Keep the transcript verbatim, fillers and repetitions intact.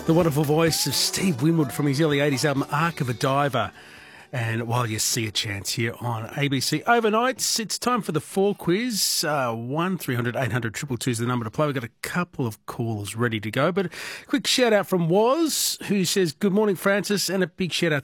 The wonderful voice of Steve Winwood from his early eighties album Arc of a Diver. And while you see a chance here on A B C Overnights, it's time for the fall quiz. Uh, one three hundred eight hundred two two two is the number to play. We've got a couple of calls ready to go. But a quick shout out from Woz, who says, "Good morning, Francis," and a big shout out